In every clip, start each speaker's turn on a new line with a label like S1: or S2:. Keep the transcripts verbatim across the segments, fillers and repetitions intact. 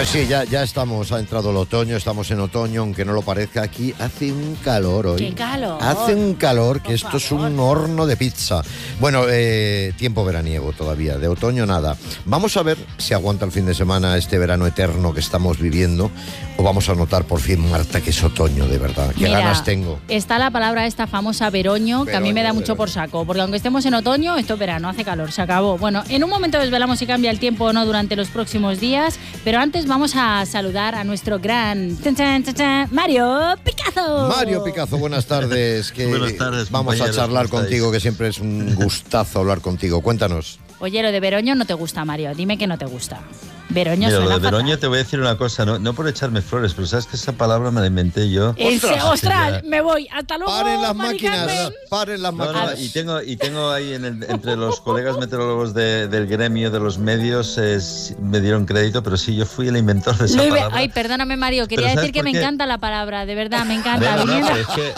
S1: Pues sí, ya, ya estamos, ha entrado el otoño, estamos en otoño, aunque no lo parezca, aquí hace un calor hoy.
S2: ¡Qué calor!
S1: Hace un calor que
S2: Por
S1: esto es
S2: favor.
S1: un horno de pizza. Bueno, eh, tiempo veraniego todavía, de otoño nada. Vamos a ver si aguanta el fin de semana este verano eterno que estamos viviendo, o vamos a notar por fin, Marta, que es otoño de verdad. Qué
S2: Mira,
S1: ganas tengo.
S2: Está la palabra esta famosa veroño, que a mí me da
S1: Veroño,
S2: mucho
S1: veroño.
S2: por saco, porque aunque estemos en otoño, esto es verano, hace calor, se acabó. Bueno, en un momento desvelamos si cambia el tiempo o no durante los próximos días, pero antes vamos a saludar a nuestro gran chan, chan, chan, chan, Mario Picazo.
S1: Mario Picazo, buenas tardes. Que
S3: Buenas tardes,
S1: vamos a
S3: compañeros,
S1: charlar
S3: ¿cómo estáis?
S1: contigo, que siempre es un gustazo hablar contigo. Cuéntanos.
S2: Oye, lo de veroño no te gusta, Mario, dime que no te gusta. Veroño
S3: Mira, lo
S2: suena
S3: de Veroña
S2: fatal.
S3: te voy a decir una cosa, no, no por echarme flores, pero sabes que esa palabra me la inventé yo.
S2: Ese,
S1: ¡Ostras!
S2: ¡Ostras!
S3: Ya.
S2: Me voy. Hasta luego,
S1: Paren las
S2: Mari
S1: máquinas,
S2: Carmen.
S1: paren las
S3: No, no,
S1: máquinas.
S3: y tengo, y tengo ahí en el- entre los colegas meteorólogos de- del gremio de los medios, eh, sí, me dieron crédito, pero sí, yo fui el inventor de esa
S2: Lo iba-
S3: palabra.
S2: Ay, perdóname, Mario, quería
S3: Pero ¿sabes
S2: decir que
S3: por
S2: me
S3: qué?
S2: encanta la palabra, de verdad, me encanta.
S3: Bueno, no,
S2: Viniendo-
S3: pero es que,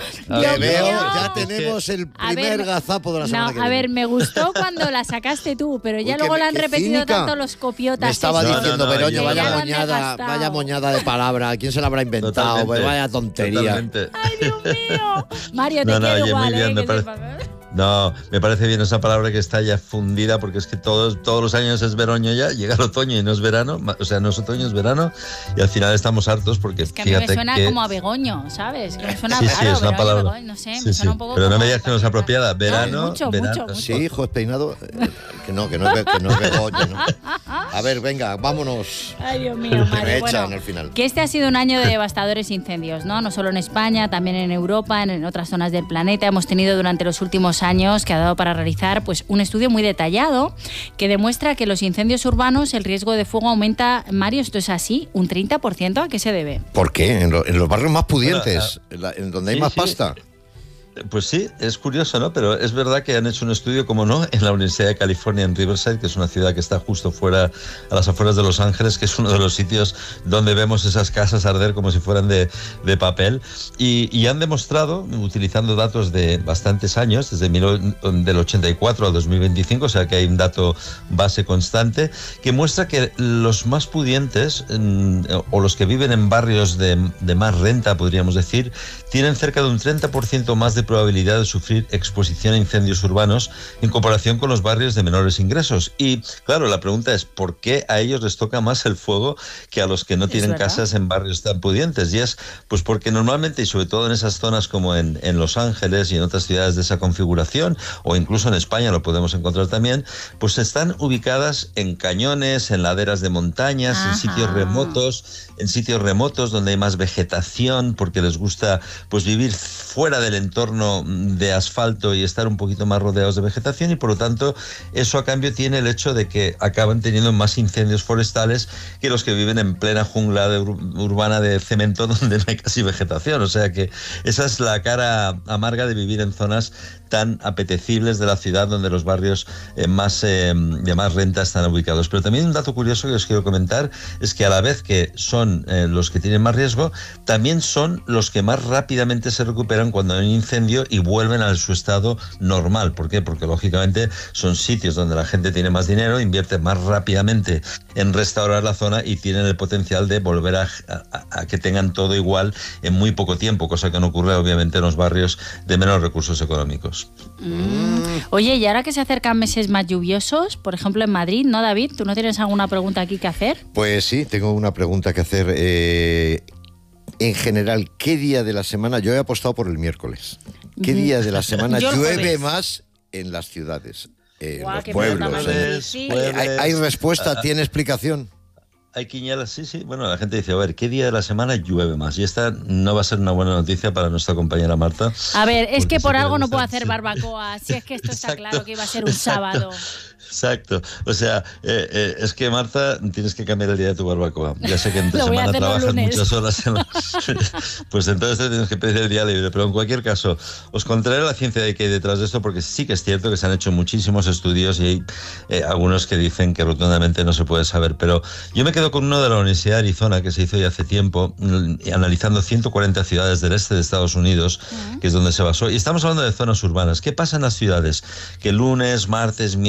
S3: a
S1: Le
S2: Dios
S1: veo,
S2: mío.
S1: ya
S3: Es que-
S1: tenemos el
S2: A
S1: primer
S2: ver,
S1: gazapo de la semana
S2: no,
S1: que
S2: a
S1: viene.
S2: ver, me gustó cuando la sacaste tú, pero ya
S1: Uy,
S2: luego
S1: qué-
S2: la han
S1: qué
S2: repetido
S1: cínica.
S2: tanto los copiotas.
S1: Me estaba
S2: estos.
S3: No,
S1: diciendo,
S3: no, no,
S1: Veroño,
S3: yo-
S1: vaya
S2: Ya lo han
S1: moñada,
S2: desgastado.
S1: vaya moñada de palabra. ¿Quién se la habrá inventado?
S3: Totalmente,
S1: Pues vaya tontería.
S3: totalmente.
S2: Ay, Dios mío. Mario, te
S3: No, no,
S2: quiero
S3: oye, muy
S2: igual,
S3: bien,
S2: ¿eh?
S3: me
S2: que
S3: parece-
S2: sepas.
S3: No, me parece bien esa palabra que está ya fundida, porque es que todos, todos los años es veroño ya, llega el otoño y no es verano, ma- o sea, no es otoño, es verano, y al final estamos hartos porque
S2: Es que a mí
S3: fíjate
S2: me suena
S3: que...
S2: como a begoño, ¿sabes? Que me suena
S3: Sí,
S2: raro,
S3: sí, es una
S2: Veroño,
S3: palabra.
S2: Begoño, no sé,
S3: Sí,
S2: me
S3: sí,
S2: suena un poco
S3: pero no
S2: como
S3: me digas que no es
S2: paqueta.
S3: apropiada.
S2: No,
S3: Verano,
S2: mucho,
S3: verano.
S2: mucho, mucho.
S1: Sí, hijo, es peinado. eh, Que no, que no, es, que no es Begoña, ¿no? A ver, venga, vámonos.
S2: Ay, Dios mío,
S1: Que me
S2: Mario.
S1: echan
S2: Bueno,
S1: al final.
S2: que este ha sido un año de devastadores incendios, ¿no? No solo en España, también en Europa, en, en otras zonas del planeta. Hemos tenido durante los últimos años que ha dado para realizar pues, un estudio muy detallado que demuestra que los incendios urbanos, el riesgo de fuego aumenta, Mario, ¿esto es así? ¿Un treinta por ciento? ¿A qué se debe?
S1: ¿Por qué? En, lo- en los barrios más pudientes, en, la- en donde hay
S3: sí,
S1: más
S3: sí.
S1: pasta.
S3: Pues sí, es curioso, ¿no? Pero es verdad que han hecho un estudio, como no, en la Universidad de California en Riverside, que es una ciudad que está justo fuera, a las afueras de Los Ángeles, que es uno de los sitios donde vemos esas casas arder como si fueran de, de papel. Y, y han demostrado, utilizando datos de bastantes años, desde mil, del ochenta y cuatro al dos mil veinticinco, o sea que hay un dato base constante, que muestra que los más pudientes, mm, o los que viven en barrios de, de más renta, podríamos decir, tienen cerca de un treinta por ciento más de probabilidad de sufrir exposición a incendios urbanos en comparación con los barrios de menores ingresos. Y claro, la pregunta es, ¿por qué a ellos les toca más el fuego que a los que no
S2: Es
S3: tienen
S2: verdad.
S3: casas en barrios tan pudientes? Y es pues porque normalmente, y sobre todo en esas zonas como en, en Los Ángeles y en otras ciudades de esa configuración, o incluso en España lo podemos encontrar también, pues están ubicadas en cañones, en laderas de montañas,
S2: Ajá.
S3: en sitios remotos, en sitios remotos donde hay más vegetación, porque les gusta pues vivir fuera del entorno de asfalto y estar un poquito más rodeados de vegetación, y por lo tanto eso a cambio tiene el hecho de que acaban teniendo más incendios forestales que los que viven en plena jungla de ur- urbana de cemento donde no hay casi vegetación. O sea que esa es la cara amarga de vivir en zonas tan apetecibles de la ciudad, donde los barrios eh, más eh, de más renta están ubicados. Pero también un dato curioso que os quiero comentar es que a la vez que son eh, los que tienen más riesgo, también son los que más rápidamente se recuperan cuando hay un incendio y vuelven a su estado normal. ¿Por qué? Porque lógicamente son sitios donde la gente tiene más dinero, invierte más rápidamente en restaurar la zona y tienen el potencial de volver a, a, a que tengan todo igual en muy poco tiempo, cosa que no ocurre obviamente en los barrios de menos recursos económicos.
S2: Mm. Oye, y ahora que se acercan meses más lluviosos, por ejemplo en Madrid, ¿no, David? ¿Tú no tienes alguna pregunta aquí que hacer?
S1: Pues sí, tengo una pregunta que hacer. Eh, en general, ¿qué día de la semana? Yo he apostado por el miércoles. ¿Qué día de la semana
S2: Yo el
S1: llueve
S2: jueves.
S1: más en las ciudades? En
S2: Guau,
S1: los
S2: qué
S1: pueblos.
S2: pregunta más
S1: en-
S2: difícil.
S3: Jueves,
S1: ¿Hay, hay
S3: Ah,
S1: respuesta? ¿Tiene explicación?
S3: Hay quinielas, sí, sí. Bueno, la gente dice, a ver, ¿qué día de la semana llueve más? Y esta no va a ser una buena noticia para nuestra compañera Marta.
S2: A ver, es
S3: Porque
S2: que por
S3: sé que
S2: algo
S3: le
S2: no
S3: gusta-
S2: puedo hacer
S3: sí.
S2: barbacoa, si es que esto está
S3: Exacto,
S2: claro que iba a ser un
S3: exacto.
S2: sábado.
S3: Exacto. O sea, eh, eh, es que Marta, tienes que cambiar el día de tu barbacoa. Ya sé que entre
S2: Lo voy a
S3: semana
S2: hacer los
S3: trabajas
S2: lunes.
S3: muchas horas en las... Pues entonces te tienes que pedir el día libre. Pero en cualquier caso, os contaré la ciencia de que hay detrás de esto, porque sí que es cierto que se han hecho muchísimos estudios y hay eh, algunos que dicen que rotundamente no se puede saber. Pero yo me quedo con uno de la Universidad de Arizona, que se hizo ya hace tiempo, mm, analizando ciento cuarenta ciudades del este de Estados Unidos, que es donde se basó. Y estamos hablando de zonas urbanas. ¿Qué pasa en las ciudades? Que lunes, martes, miércoles, jueves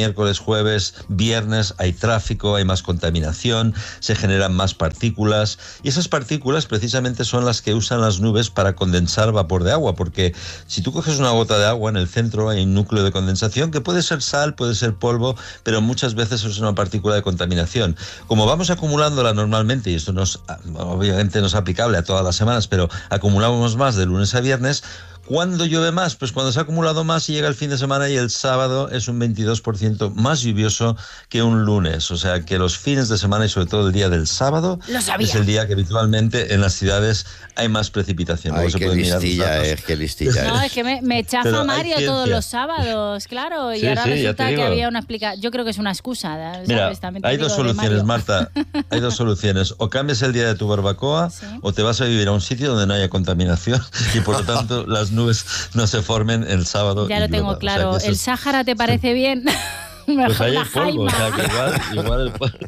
S3: jueves, viernes hay tráfico, hay más contaminación, se generan más partículas y esas partículas precisamente son las que usan las nubes para condensar vapor de agua, porque si tú coges una gota de agua, en el centro hay un núcleo de condensación que puede ser sal, puede ser polvo, pero muchas veces es una partícula de contaminación. Como vamos acumulándola normalmente, y esto no es, obviamente no es aplicable a todas las semanas, pero acumulamos más de lunes a viernes. ¿Cuándo llueve más? Pues cuando se ha acumulado más y llega el fin de semana y el sábado es un veintidós por ciento más lluvioso que un lunes. O sea que los fines de semana y sobre todo el día del sábado es el día que habitualmente en las ciudades hay más precipitación.
S1: Ay, qué listilla es, qué listilla
S2: No,
S1: es.
S2: es que me, me chafa Mario todos los sábados, claro, y
S3: sí,
S2: ahora
S3: sí,
S2: resulta que
S3: digo.
S2: había una explicación. Yo creo que es una excusa. ¿sabes?
S3: Mira,
S2: También te
S3: hay
S2: digo
S3: dos
S2: de
S3: soluciones,
S2: Mario.
S3: Marta. Hay dos soluciones. O cambias el día de tu barbacoa
S2: Sí.
S3: o te vas a vivir a un sitio donde no haya contaminación y por lo tanto las nubes no se formen el sábado.
S2: Ya
S3: y
S2: lo tengo
S3: llueva.
S2: claro.
S3: O sea, que
S2: ¿El
S3: eso es-
S2: Sáhara te parece bien? Mejor
S3: Pues ahí
S2: la
S3: hay polvo, o
S2: Jaima.
S3: sea que igual, igual el polvo.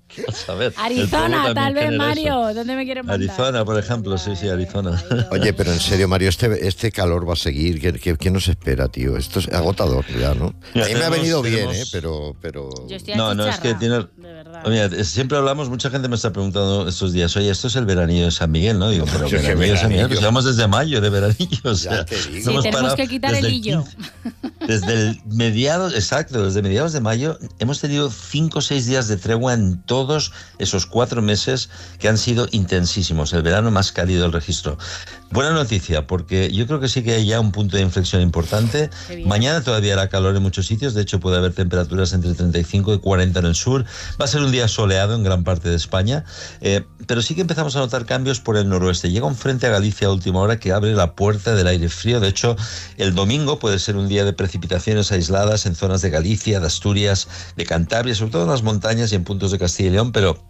S3: A ver, el polvo
S2: Arizona,
S3: también
S2: tal vez,
S3: genera
S2: Mario.
S3: eso.
S2: ¿Dónde me quieres mandar?
S3: Arizona, por ejemplo, sí, sí, Arizona.
S1: Oye, pero en serio, Mario, este, este calor va a seguir. ¿Qué, qué, qué nos espera, tío? Esto es agotador ya, ¿no?
S3: Ya,
S1: a mí me ha
S3: tenemos-
S1: venido bien,
S3: tenemos-
S1: ¿eh? Pero... pero...
S2: Yo estoy
S3: No, no, es que
S2: achicharrada,
S3: tiene...
S2: de verdad.
S3: Mira, siempre hablamos, mucha gente me está preguntando estos días, oye, esto es el veranillo de San Miguel, ¿no? Digo, pero
S1: Pues es que
S3: veranillo de San Miguel,
S1: veranillo.
S3: pues llevamos desde mayo de veranillo, o
S1: Ya
S3: sea,
S1: te digo.
S2: Sí,
S3: hemos
S2: tenemos
S3: parado
S2: que quitar
S3: desde
S2: el hillo.
S3: quince Desde el mediados, exacto, desde mediados de mayo hemos tenido cinco o seis días de tregua en todos esos cuatro meses que han sido intensísimos, el verano más cálido del registro. Buena noticia, porque yo creo que sí que hay ya un punto de inflexión importante.
S2: Qué bien.
S3: Mañana todavía hará calor en muchos sitios, de hecho puede haber temperaturas entre treinta y cinco y cuarenta en el sur. Va a ser un día soleado en gran parte de España, eh, pero sí que empezamos a notar cambios por el noroeste. Llega un frente a Galicia a última hora que abre la puerta del aire frío. De hecho, el domingo puede ser un día de precipitaciones aisladas en zonas de Galicia, de Asturias, de Cantabria, sobre todo en las montañas y en puntos de Castilla y León, pero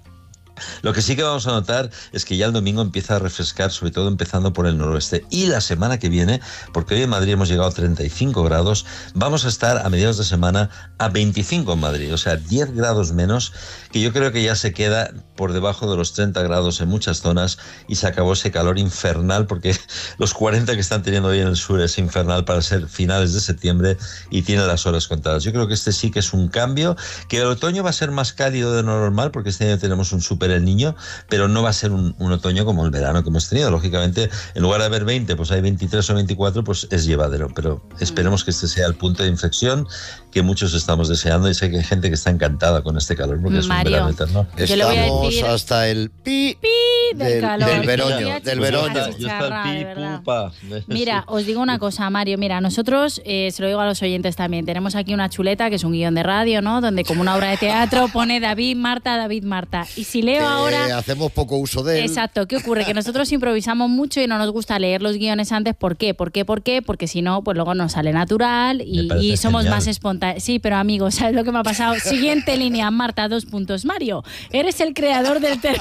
S3: lo que sí que vamos a notar es que ya el domingo empieza a refrescar, sobre todo empezando por el noroeste. Y la semana que viene, porque hoy en Madrid hemos llegado a treinta y cinco grados, vamos a estar a mediados de semana a veinticinco en Madrid, o sea, diez grados menos, que yo creo que ya se queda por debajo de los treinta grados en muchas zonas y se acabó ese calor infernal, porque los cuarenta que están teniendo hoy en el sur es infernal para ser finales de septiembre y tiene las horas contadas. Yo creo que este sí que es un cambio, que el otoño va a ser más cálido de lo normal, porque este año tenemos un súper el niño, pero no va a ser un, un otoño como el verano que hemos tenido. Lógicamente, en lugar de haber veinte, pues hay veintitrés o veinticuatro, pues es llevadero, pero esperemos que este sea el punto de inflexión que muchos estamos deseando y sé que hay gente que está encantada con este calor porque es un
S2: Mario,
S3: verano eterno.
S2: Yo le voy a
S1: Estamos
S2: decir-
S1: hasta el pi,
S2: Pi del
S1: del,
S2: calor.
S1: del veroño,
S2: Estoy
S1: del veroño.
S2: achicharrada.
S3: Yo está
S2: de
S3: el pi,
S2: verdad.
S3: pupa.
S2: Mira, os digo una cosa, Mario. Mira, nosotros, eh, se lo digo a los oyentes también, tenemos aquí una chuleta que es un guión de radio, ¿no? Donde como una obra de teatro pone David, Marta, David, Marta. Y si leo
S1: Eh,
S2: ahora...
S1: hacemos poco uso de él.
S2: Exacto, ¿qué ocurre? Que nosotros improvisamos mucho y no nos gusta leer los guiones antes. ¿Por qué? ¿Por qué? ¿Por qué? Porque si no, pues luego nos sale natural y,
S3: Me parece
S2: y somos
S3: genial.
S2: más espontáneos. Sí, pero amigos, ¿sabes lo que me ha pasado? Siguiente línea, Marta, dos puntos. Mario, eres el creador del término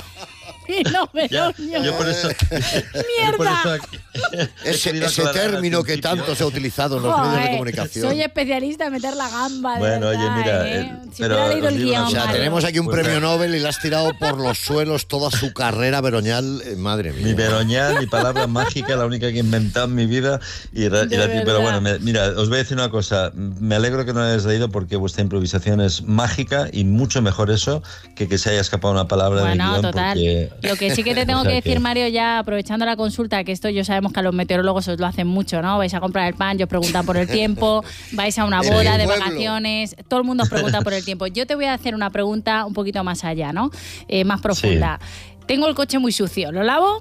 S3: Ya,
S2: veroño.
S3: yo por eso, yo por eso aquí- he
S1: Ese,
S3: querido
S1: ese
S3: aclarar al
S1: término que
S3: principio.
S1: tanto se ha utilizado en los medios de
S2: Joder,
S1: comunicación.
S2: soy especialista en meter la gamba. de
S3: Bueno, oye,
S2: verdad,
S3: mira,
S2: ¿eh?
S3: eh,
S2: Si
S3: pero
S2: hubiera leído
S3: os
S2: el
S3: digo una
S2: guión,
S1: O sea,
S3: Mario.
S1: tenemos aquí un
S3: Pues
S1: premio
S3: nada.
S1: Nobel y le has tirado por los suelos toda su carrera veroñal. Eh, madre mía.
S3: Mi veroñal, mi palabra mágica, la única que he inventado en mi vida. Y, ra- y
S2: De
S3: la-
S2: verdad.
S3: pero bueno, me- mira, os voy a decir una cosa. Me alegro que no hayáis leído porque vuestra improvisación es mágica y mucho mejor eso que que se haya escapado una palabra del
S2: Bueno,
S3: guión.
S2: total.
S3: Porque...
S2: Lo que sí que te tengo
S3: O sea
S2: que decir,
S3: que-
S2: Mario, ya aprovechando la consulta, que esto yo sabemos que a los meteorólogos os lo hacen mucho, ¿no? Vais a comprar el pan, yo os preguntan por el tiempo, vais a una
S1: En
S2: boda
S1: el
S2: de
S1: pueblo.
S2: vacaciones, todo el mundo os pregunta por el tiempo. Yo te voy a hacer una pregunta un poquito más allá, ¿no? Eh, más profunda. Tengo el coche muy sucio, ¿lo lavo?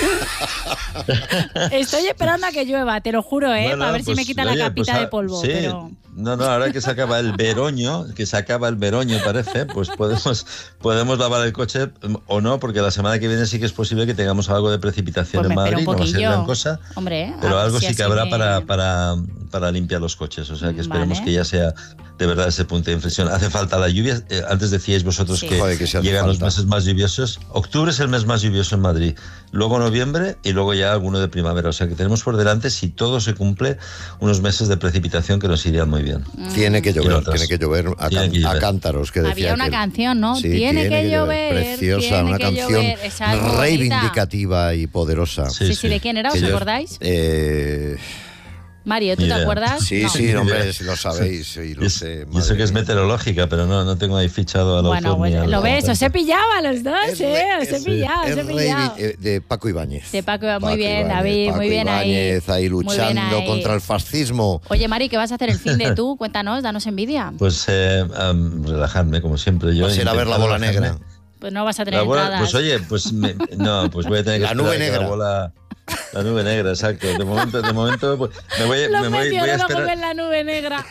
S2: Estoy esperando a que llueva, te lo juro, ¿eh?
S3: Bueno,
S2: Para ver si
S3: pues,
S2: me quita
S3: oye,
S2: la capita
S3: pues,
S2: de
S3: ah,
S2: polvo.
S3: sí.
S2: Pero...
S3: No, no, ahora que se acaba el veroño, que se acaba el veroño parece, pues podemos, podemos lavar el coche o no, porque la semana que viene sí que es posible que tengamos algo de precipitación
S2: Pues me
S3: en
S2: espero
S3: Madrid,
S2: un
S3: no va a ser
S2: poquillo.
S3: gran cosa,
S2: Hombre,
S3: pero
S2: a ver
S3: algo
S2: si
S3: sí que
S2: así
S3: habrá
S2: me-
S3: para, para, para limpiar los coches, o sea que esperemos
S2: Vale.
S3: que ya sea de verdad ese punto de inflexión. Hace falta la lluvia, eh, antes decíais vosotros
S2: Sí.
S3: que,
S1: Joder, que sí hace
S3: llegan los
S1: falta.
S3: meses más lluviosos. Octubre es el mes más lluvioso en Madrid, luego noviembre y luego ya alguno de primavera, o sea que tenemos por delante, si todo se cumple, unos meses de precipitación que nos irían muy bien.
S1: Tiene que
S3: Y
S1: llover,
S3: notas.
S1: tiene que llover a,
S3: Tiene
S1: can-
S3: que llover.
S1: a cántaros, que decía
S2: Había una
S1: aquel.
S2: canción, ¿no?
S1: Sí,
S2: tiene, que, llover.
S1: Preciosa,
S2: tiene
S1: una
S2: que
S1: canción
S2: llover. Esa es muy bonita.
S1: reivindicativa y poderosa.
S3: Sí,
S2: Sí, sí, ¿de quién era?
S1: Que
S2: ¿Os
S1: yo-
S2: acordáis?
S1: Eh,
S2: Mario, ¿tú
S3: Mira.
S2: te acuerdas?
S1: Sí,
S2: No.
S1: sí, hombre, si lo sabéis. Sí, lo
S3: Y,
S1: sé,
S3: y eso que es
S1: madre mía.
S3: meteorológica, pero no, no tengo ahí fichado a la
S2: Bueno, bueno, lo ves, os he pillado a los dos,
S1: Es
S2: ¿eh?
S1: re-
S2: Os he
S1: es-
S2: pillado, os
S1: es
S2: he
S1: rey
S2: pillado.
S1: de, de Paco Ibáñez.
S2: De Paco, muy
S1: Paco
S2: bien,
S1: Ibáñez,
S2: David,
S1: Paco
S2: muy bien
S1: Ibáñez, ahí.
S2: ahí. Muy bien
S1: luchando
S2: ahí.
S1: contra el fascismo.
S2: Oye, Mari, ¿qué vas a hacer el fin de tú? Cuéntanos, danos envidia.
S3: Pues eh, um, relajarme, como siempre. Yo
S1: Vas a ir a ver la
S3: intentar
S1: bola
S3: relajarme.
S1: negra.
S2: Pues no vas a tener
S3: La bola-
S2: entradas.
S3: pues oye, pues me- no, pues voy a tener que
S1: La nube
S3: esperar a que
S1: negra.
S3: la bola. La nube negra, exacto. De momento, de momento pues, me voy,
S2: Los
S3: me voy, voy a
S2: meteorólogos
S3: esperar.
S2: ven la nube negra.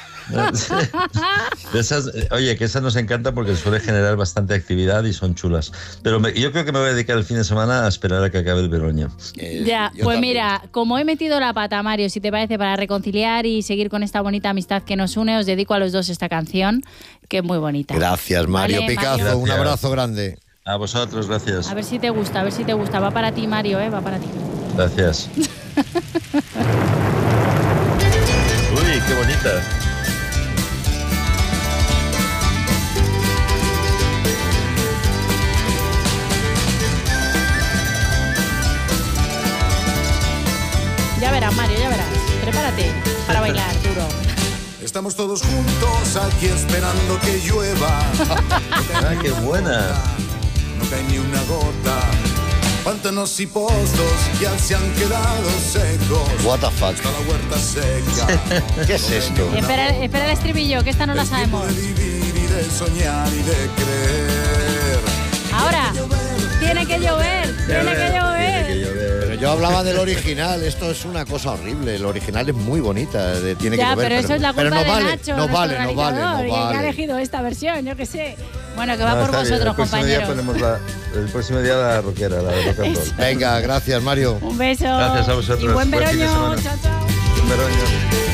S3: De esas, oye, que esas nos encanta porque suele generar bastante actividad y son chulas. Pero me- yo creo que me voy a dedicar el fin de semana a esperar a que acabe el veroña.
S1: Eh,
S2: Ya,
S1: yo
S2: pues
S1: también.
S2: mira, como he metido la pata, Mario, si te parece, para reconciliar y seguir con esta bonita amistad que nos une, os dedico a los dos esta canción, que es muy bonita.
S1: Gracias, Mario
S2: Vale,
S1: Picazo.
S2: Mario.
S1: Un
S3: Gracias.
S1: abrazo grande.
S3: A vosotros, gracias.
S2: A ver si te gusta, a ver si te gusta. Va para ti, Mario, ¿eh? Va para ti.
S3: Gracias. Uy, qué bonita.
S2: Ya verás, Mario, ya verás. Prepárate para bailar duro.
S4: Estamos todos juntos aquí esperando que llueva.
S3: Ah, qué buena.
S4: No cae ni una gota. Pantanos y pozos ya se han quedado secos.
S1: What the fuck.
S4: Está la huerta seca.
S1: ¿Qué es esto?
S2: Espera, espera el estribillo, que esta no la
S4: Es tiempo
S2: sabemos.
S4: de vivir y de soñar y de creer.
S2: Ahora, tiene que llover, tiene que
S3: Tiene que
S2: llover.
S3: llover.
S1: Pero yo hablaba del original. Esto es una cosa horrible. El original es muy bonita. de- Tiene que
S2: Ya,
S1: llover,
S2: pero eso es la
S1: pero
S2: culpa
S1: no
S2: de
S1: vale,
S2: Nacho,
S1: no
S2: nuestro
S1: vale, no vale,
S2: realizador,
S1: no
S2: y que ha
S1: vale.
S2: elegido esta versión, yo qué sé. Bueno, que va
S3: No,
S2: por
S3: está bien.
S2: vosotros,
S3: El próximo día
S2: compañeros.
S3: ponemos la, el próximo día la rockera, la de rock and roll.
S1: Venga, gracias, Mario.
S2: Un beso.
S3: Gracias a vosotros.
S2: Y buen
S3: Buen fin de
S2: veroño.
S3: semana.
S2: Chao, chao.
S3: Un veroño.